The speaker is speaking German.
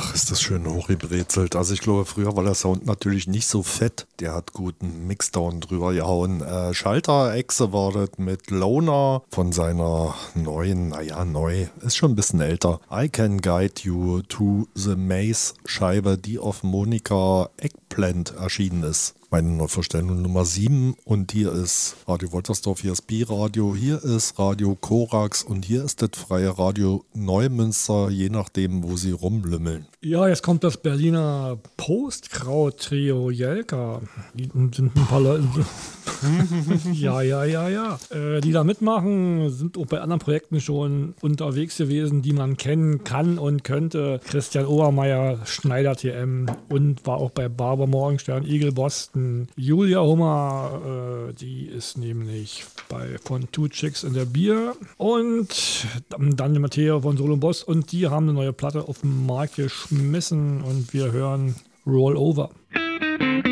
Ach, ist das schön hochgebrezelt. Also ich glaube, früher war der Sound natürlich nicht so fett. Der hat guten Mixdown drüber gehauen. Schalter-Echse war das mit Loner von seiner neuen, neu, ist schon ein bisschen älter. I Can Guide You to the Maze Scheibe, die auf Monika Eggplant erschienen ist. Meine Neuvorstellung Nummer 7 und hier ist Radio Woltersdorf, hier ist B-Radio, hier ist Radio Korax und hier ist das freie Radio Neumünster, je nachdem, wo sie rumlümmeln. Ja, jetzt kommt das Berliner Postkraut-Trio Jelka. Die sind ein paar Leute. Ja. Die da mitmachen, sind auch bei anderen Projekten schon unterwegs gewesen, die man kennen kann und könnte. Christian Obermeier, Schneider TM und war auch bei Barber Morgenstern, Eagle Boston. Julia Hummer, die ist nämlich von Two Chicks in der Bier. Und Daniel Matteo von Solo Boss und die haben eine neue Platte auf den Markt geschmissen und wir hören Roll Over.